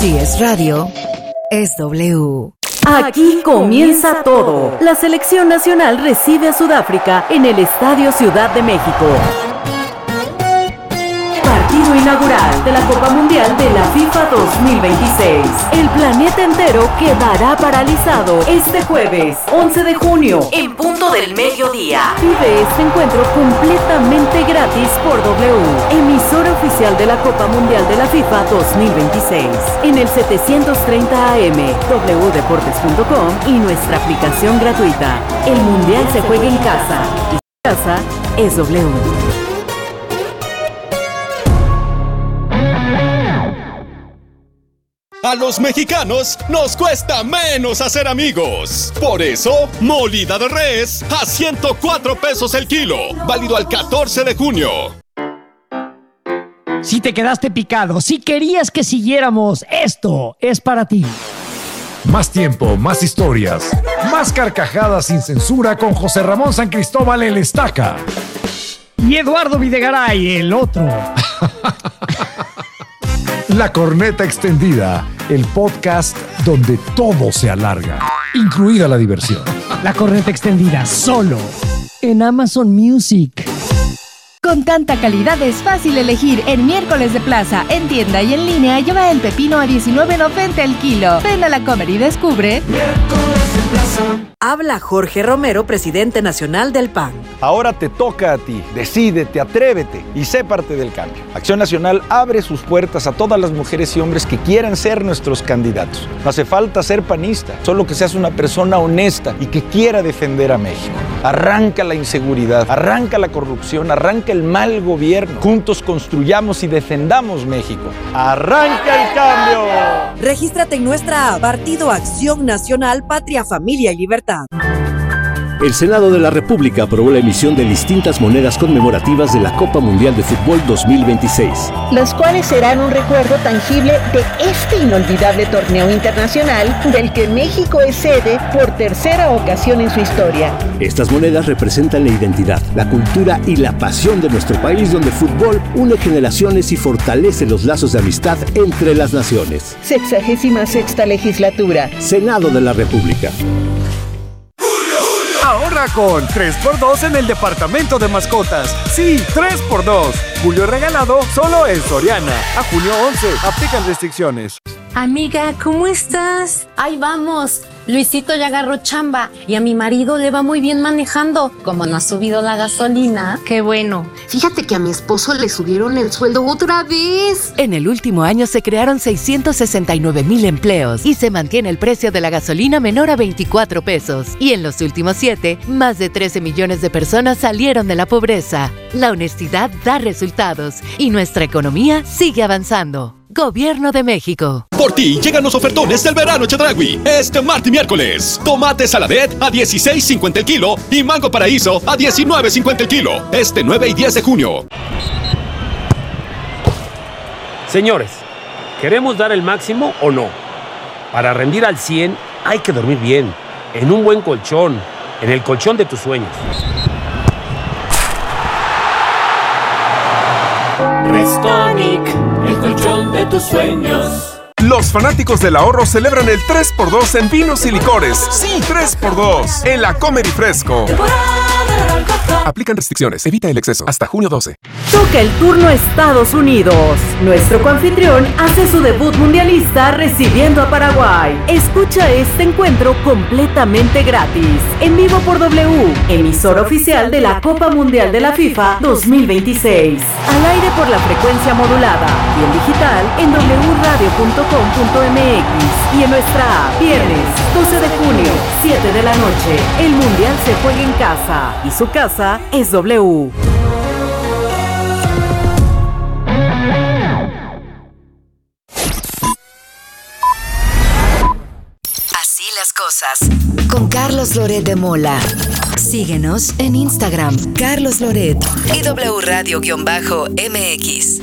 Si es radio, es W. Aquí comienza todo. La selección nacional recibe a Sudáfrica en el Estadio Ciudad de México. Partido inaugural de la Copa Mundial de la FIFA 2026. El planeta entero quedará paralizado este jueves, 11 de junio, en punto del mediodía. Vive este encuentro completamente gratis por W, emisora oficial de la Copa Mundial de la FIFA 2026, en el 730 AM, wdeportes.com y nuestra aplicación gratuita. El Mundial se juega en casa y su casa es W. A los mexicanos nos cuesta menos hacer amigos. Por eso, molida de res a 104 pesos el kilo. Válido al 14 de junio. Si te quedaste picado, si querías que siguiéramos, esto es para ti. Más tiempo, más historias, más carcajadas sin censura con José Ramón San Cristóbal el Estaca. Y Eduardo Videgaray, el otro. La Corneta Extendida, el podcast donde todo se alarga, incluida la diversión. La Corneta Extendida, solo en Amazon Music. Con tanta calidad es fácil elegir. En Miércoles de Plaza, en tienda y en línea, lleva el pepino a $19.90 el kilo. Ven a la Comer y descubre. Miércoles de Plaza. Habla Jorge Romero, presidente nacional del PAN. Ahora te toca a ti. Decídete, atrévete y sé parte del cambio. Acción Nacional abre sus puertas a todas las mujeres y hombres que quieran ser nuestros candidatos. No hace falta ser panista, solo que seas una persona honesta y que quiera defender a México. Arranca la inseguridad, arranca la corrupción, arranca el mal gobierno. Juntos construyamos y defendamos México. ¡Arranca el cambio! Regístrate en nuestra app Partido Acción Nacional, Patria, Familia y Libertad. El Senado de la República aprobó la emisión de distintas monedas conmemorativas de la Copa Mundial de Fútbol 2026. Las cuales serán un recuerdo tangible de este inolvidable torneo internacional del que México es sede por tercera ocasión en su historia. Estas monedas representan la identidad, la cultura y la pasión de nuestro país, donde el fútbol une generaciones y fortalece los lazos de amistad entre las naciones. 66ª legislatura. Senado de la República. Ahorra con 3x2 en el departamento de mascotas. Sí, 3x2. Julio regalado solo en Soriana. A junio 11. Aplican restricciones. Amiga, ¿cómo estás? Ahí vamos. Luisito ya agarró chamba y a mi marido le va muy bien manejando. Como no ha subido la gasolina. Qué bueno. Fíjate que a mi esposo le subieron el sueldo otra vez. En el último año se crearon 669,000 empleos y se mantiene el precio de la gasolina menor a 24 pesos. Y en los últimos 7, más de 13 millones de personas salieron de la pobreza. La honestidad da resultados y nuestra economía sigue avanzando. Gobierno de México. Por ti llegan los ofertones del verano Chedraui. Este martes y miércoles. Tomate saladet a $16.50 el kilo y mango paraíso a $19.50 el kilo. Este 9 y 10 de junio. Señores, ¿queremos dar el máximo o no? Para rendir al 100 hay que dormir bien, en un buen colchón, en el colchón de tus sueños. Restonic, el colchón de tus sueños. Los fanáticos del ahorro celebran el 3x2 en vinos y licores. Sí, 3x2 en la Comer y Fresco. Aplican restricciones. Evita el exceso. Hasta junio 12. Toca el turno Estados Unidos. Nuestro coanfitrión hace su debut mundialista recibiendo a Paraguay. Escucha este encuentro completamente gratis. En vivo por W, emisora oficial de la Copa Mundial de la FIFA 2026. Al aire por la frecuencia modulada y en digital en wradio.com.mx y en nuestra app. Viernes 12 de junio, 7 de la noche. El Mundial se juega en casa y su casa es W. Así las cosas. Con Carlos Loret de Mola. Síguenos en Instagram, Carlos Loret y W Radio-MX.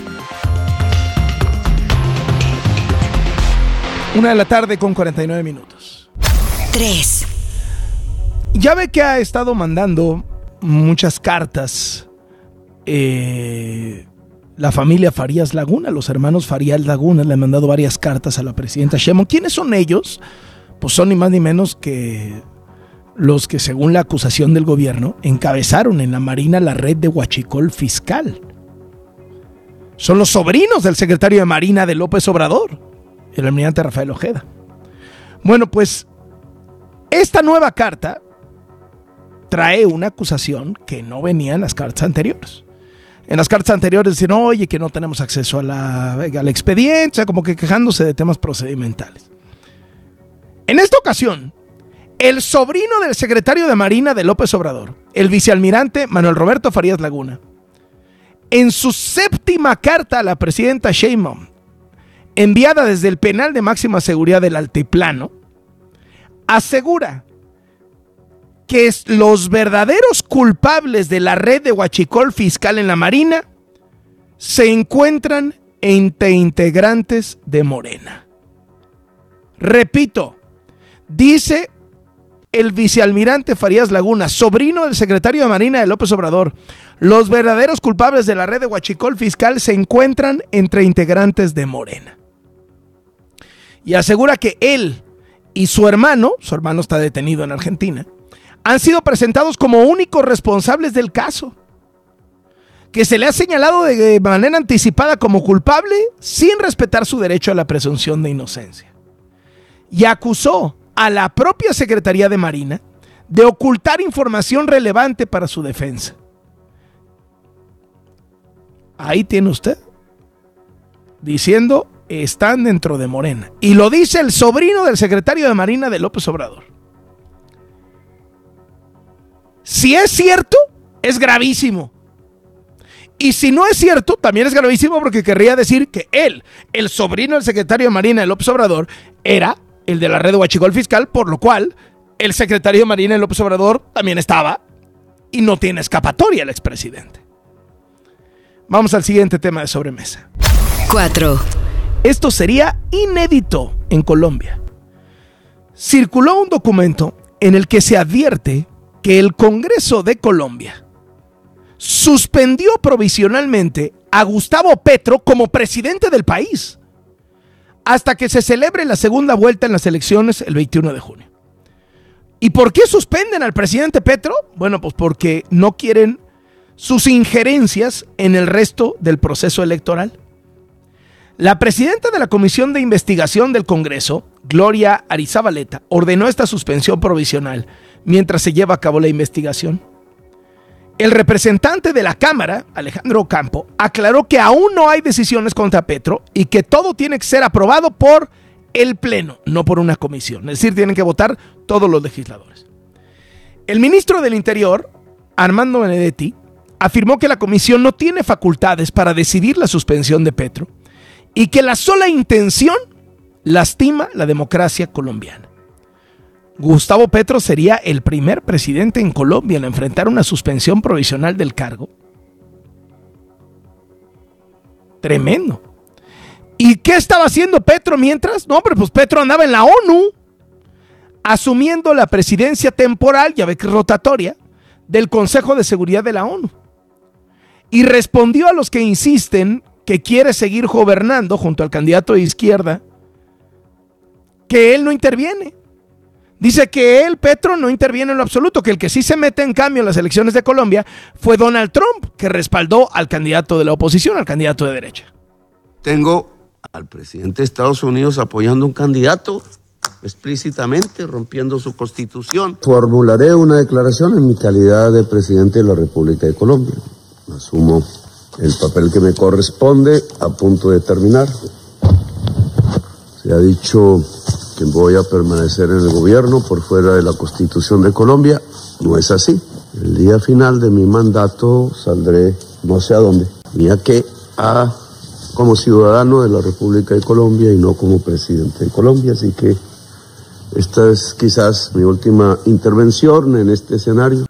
1:49 p.m. 3. Ya ve que ha estado mandando muchas cartas la familia Farías Laguna, los hermanos Farías Laguna le han mandado varias cartas a la presidenta Sheinbaum. ¿Quiénes son ellos? Pues son ni más ni menos que los que, según la acusación del gobierno, encabezaron en la Marina la red de huachicol fiscal. Son los sobrinos del secretario de Marina de López Obrador, el almirante Rafael Ojeda. Bueno, pues esta nueva carta trae una acusación que no venía en las cartas anteriores. En las cartas anteriores dicen, oye, que no tenemos acceso al expediente, o sea, como que quejándose de temas procedimentales. En esta ocasión, el sobrino del secretario de Marina de López Obrador, el vicealmirante Manuel Roberto Farías Laguna, en su 7ª carta a la presidenta Sheinbaum, enviada desde el penal de máxima seguridad del Altiplano, asegura que los verdaderos culpables de la red de huachicol fiscal en la Marina se encuentran entre integrantes de Morena. Repito, dice el vicealmirante Farías Laguna, sobrino del secretario de Marina de López Obrador, los verdaderos culpables de la red de huachicol fiscal se encuentran entre integrantes de Morena. Y asegura que él y su hermano está detenido en Argentina, han sido presentados como únicos responsables del caso, que se le ha señalado de manera anticipada como culpable sin respetar su derecho a la presunción de inocencia. Y acusó a la propia Secretaría de Marina de ocultar información relevante para su defensa. Ahí tiene usted, diciendo, están dentro de Morena. Y lo dice el sobrino del secretario de Marina de López Obrador. Si es cierto, es gravísimo. Y si no es cierto, también es gravísimo, porque querría decir que él, el sobrino del secretario de Marina de López Obrador, era el de la red de huachicol fiscal, por lo cual el secretario de Marina de López Obrador también estaba y no tiene escapatoria el expresidente. Vamos al siguiente tema de sobremesa. 4. Esto sería inédito en Colombia. Circuló un documento en el que se advierte que el Congreso de Colombia suspendió provisionalmente a Gustavo Petro como presidente del país hasta que se celebre la segunda vuelta en las elecciones el 21 de junio. ¿Y por qué suspenden al presidente Petro? Bueno, pues porque no quieren sus injerencias en el resto del proceso electoral. La presidenta de la Comisión de Investigación del Congreso, Gloria Arizabaleta, ordenó esta suspensión provisional mientras se lleva a cabo la investigación. El representante de la Cámara, Alejandro Ocampo, aclaró que aún no hay decisiones contra Petro y que todo tiene que ser aprobado por el Pleno, no por una comisión. Es decir, tienen que votar todos los legisladores. El ministro del Interior, Armando Benedetti, afirmó que la comisión no tiene facultades para decidir la suspensión de Petro y que la sola intención lastima la democracia colombiana. Gustavo Petro sería el primer presidente en Colombia en enfrentar una suspensión provisional del cargo. Tremendo. ¿Y qué estaba haciendo Petro mientras? No, hombre, pues Petro andaba en la ONU, asumiendo la presidencia temporal, ya ve que es rotatoria, del Consejo de Seguridad de la ONU. Y respondió a los que insisten que quiere seguir gobernando junto al candidato de izquierda, que él no interviene. Dice que él, Petro, no interviene en lo absoluto, que el que sí se mete en cambio en las elecciones de Colombia fue Donald Trump, que respaldó al candidato de la oposición, al candidato de derecha. Tengo al presidente de Estados Unidos apoyando un candidato explícitamente, rompiendo su constitución. Formularé una declaración en mi calidad de presidente de la República de Colombia. Asumo el papel que me corresponde, a punto de terminar. Se ha dicho que voy a permanecer en el gobierno por fuera de la Constitución de Colombia. No es así. El día final de mi mandato saldré no sé a dónde, ni a qué, como ciudadano de la República de Colombia y no como presidente de Colombia. Así que esta es quizás mi última intervención en este escenario.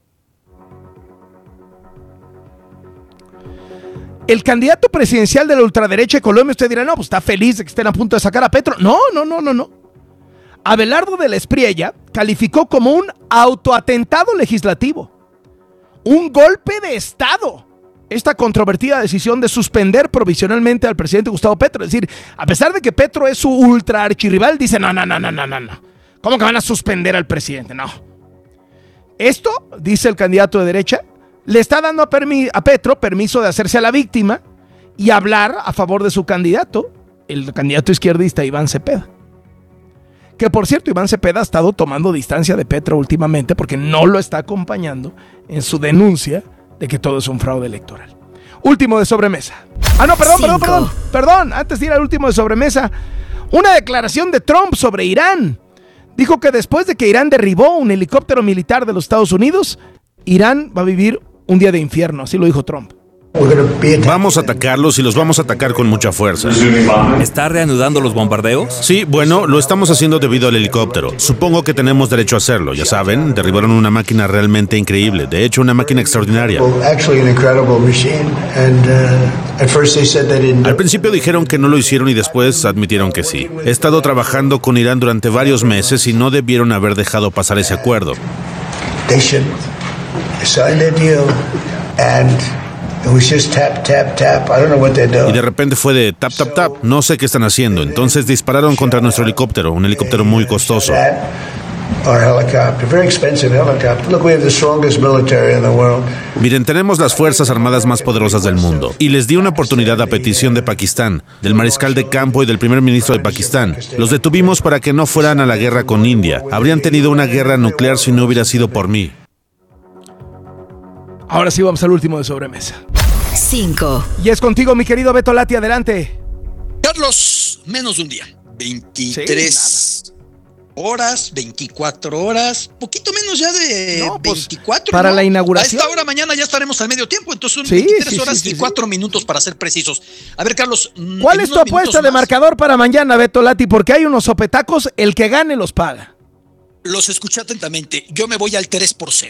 El candidato presidencial de la ultraderecha de Colombia, usted dirá, no, pues está feliz de que estén a punto de sacar a Petro. No. Abelardo de la Espriella calificó como un autoatentado legislativo, un golpe de Estado esta controvertida decisión de suspender provisionalmente al presidente Gustavo Petro. Es decir, a pesar de que Petro es su ultra archirrival, dice no. ¿Cómo que van a suspender al presidente? No. Esto, dice el candidato de derecha, le está dando a Petro permiso de hacerse a la víctima y hablar a favor de su candidato, el candidato izquierdista Iván Cepeda. Que por cierto, Iván Cepeda ha estado tomando distancia de Petro últimamente porque no lo está acompañando en su denuncia de que todo es un fraude electoral. Último de sobremesa. Perdón, antes de ir al último de sobremesa, una declaración de Trump sobre Irán. Dijo que después de que Irán derribó un helicóptero militar de los Estados Unidos, Irán va a vivir un día de infierno, así lo dijo Trump. Vamos a atacarlos y los vamos a atacar con mucha fuerza. ¿Está reanudando los bombardeos? Sí, bueno, lo estamos haciendo debido al helicóptero. Supongo que tenemos derecho a hacerlo, ya saben, derribaron una máquina realmente increíble, de hecho una máquina extraordinaria. Al principio dijeron que no lo hicieron y después admitieron que sí. He estado trabajando con Irán durante varios meses y no debieron haber dejado pasar ese acuerdo. Y de repente fue de tap, tap, tap. No sé qué están haciendo. Entonces dispararon contra nuestro helicóptero, un helicóptero muy costoso. Miren, tenemos las fuerzas armadas más poderosas del mundo. Y les di una oportunidad a petición de Pakistán, del mariscal de campo y del primer ministro de Pakistán. Los detuvimos para que no fueran a la guerra con India. Habrían tenido una guerra nuclear si no hubiera sido por mí. Ahora sí vamos al último de sobremesa. 5. Y es contigo, mi querido Beto Lati, adelante. Carlos, menos de un día. 23 horas, 24 horas, poquito menos ya de 24. Para la inauguración. A esta hora mañana ya estaremos al medio tiempo, entonces son 23 horas y 4 minutos para ser precisos. A ver, Carlos. ¿Cuál es tu apuesta de marcador para mañana, Beto Lati? Porque hay unos sopetacos, el que gane los paga. Los escuché atentamente, yo me voy al 3-0.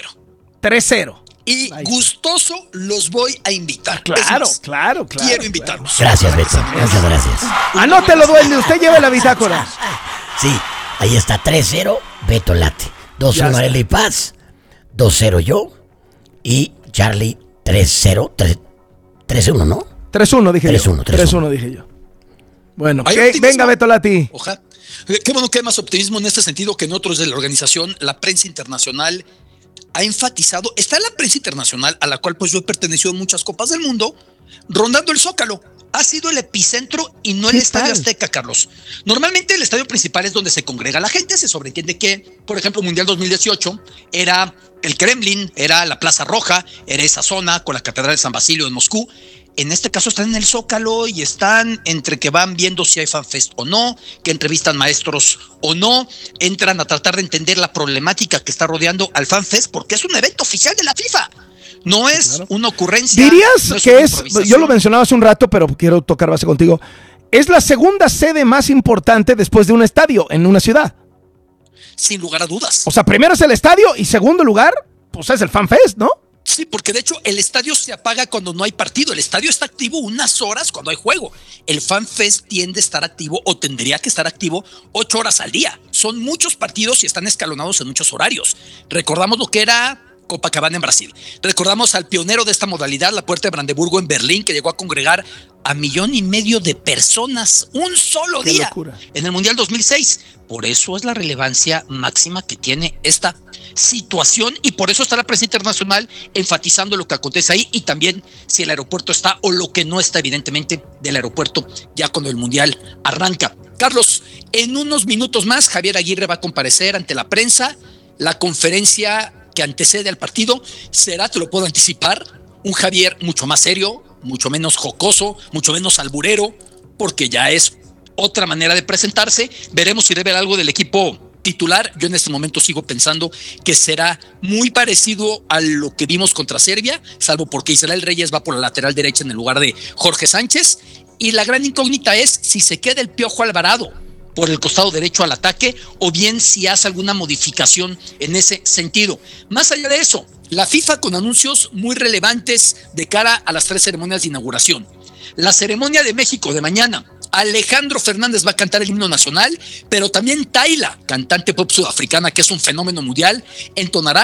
3-0. Y gustoso los voy a invitar. Claro. Quiero invitarlos. Gracias, Beto. Muchas gracias. Anótelo, duende. Usted lleve la bitácora. Sí, ahí está 3-0, Beto Lati. 2-1 Arely Paz. 2-0 yo. Y Charlie 3-0. 3-1, ¿no? 3-1 dije 3-1, yo. 3-1 dije yo. Bueno, venga, Beto Lati. Ojalá. Qué bueno que hay más optimismo en este sentido que en otros de la organización. La prensa internacional ha enfatizado, está la prensa internacional a la cual pues yo he pertenecido en muchas copas del mundo, rondando el Zócalo. Ha sido el epicentro y no el Estadio Azteca, Carlos. Normalmente el estadio principal es donde se congrega la gente. Se sobreentiende que, por ejemplo, Mundial 2018 era el Kremlin, era la Plaza Roja, era esa zona con la Catedral de San Basilio en Moscú. En este caso están en el Zócalo y están entre que van viendo si hay fanfest o no, que entrevistan maestros o no, entran a tratar de entender la problemática que está rodeando al fanfest porque es un evento oficial de la FIFA. No es una ocurrencia. ¿Dirías que es, yo lo mencionaba hace un rato, pero quiero tocar base contigo, es la segunda sede más importante después de un estadio en una ciudad? Sin lugar a dudas. O sea, primero es el estadio y segundo lugar, pues es el FanFest, ¿no? Sí, porque de hecho el estadio se apaga cuando no hay partido. El estadio está activo unas horas cuando hay juego. El FanFest tiende a estar activo o tendría que estar activo 8 horas al día. Son muchos partidos y están escalonados en muchos horarios. Recordamos lo que era Copacabana en Brasil. Recordamos al pionero de esta modalidad, la Puerta de Brandeburgo en Berlín, que llegó a congregar a 1,5 millones de personas un solo día. Locura. En el Mundial 2006. Por eso es la relevancia máxima que tiene esta situación y por eso está la prensa internacional enfatizando lo que acontece ahí y también si el aeropuerto está o lo que no está evidentemente del aeropuerto ya cuando el Mundial arranca. Carlos, en unos minutos más Javier Aguirre va a comparecer ante la prensa. La conferencia que antecede al partido será, te lo puedo anticipar, un Javier mucho más serio, mucho menos jocoso, mucho menos alburero, porque ya es otra manera de presentarse. Veremos si revela algo del equipo titular. Yo en este momento sigo pensando que será muy parecido a lo que vimos contra Serbia, salvo porque Israel Reyes va por la lateral derecha en el lugar de Jorge Sánchez. Y la gran incógnita es si se queda el Piojo Alvarado por el costado derecho al ataque o bien si hace alguna modificación en ese sentido. Más allá de eso, la FIFA con anuncios muy relevantes de cara a las 3 ceremonias de inauguración. La ceremonia de México de mañana, Alejandro Fernández va a cantar el himno nacional, pero también Tayla, cantante pop sudafricana que es un fenómeno mundial, entonará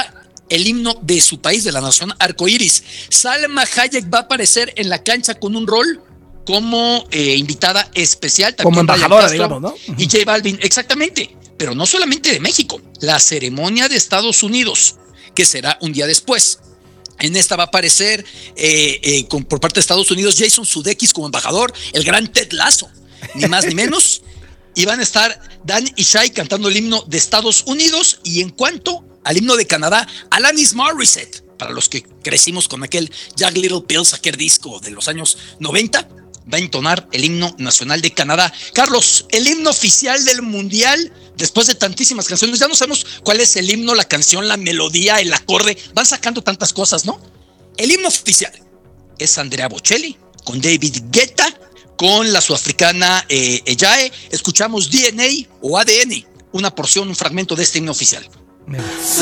el himno de su país, de la nación arcoíris. Salma Hayek va a aparecer en la cancha con un rol como invitada especial. También como embajadora, digamos, ¿no? Y J Balvin, exactamente. Pero no solamente de México. La ceremonia de Estados Unidos, que será un día después. En esta va a aparecer por parte de Estados Unidos Jason Sudeikis como embajador, el gran Ted Lasso, ni más ni menos. Y van a estar Dan y Shai cantando el himno de Estados Unidos. Y en cuanto al himno de Canadá, Alanis Morissette, para los que crecimos con aquel Jagged Little Pills, aquel disco de los años 90, va a entonar el himno nacional de Canadá. Carlos, el himno oficial del Mundial, después de tantísimas canciones, ya no sabemos cuál es el himno, la canción, la melodía, el acorde, van sacando tantas cosas, ¿no? El himno oficial es Andrea Bocelli, con David Guetta, con la sudafricana Ejae. Escuchamos DNA o ADN, una porción, un fragmento de este himno oficial.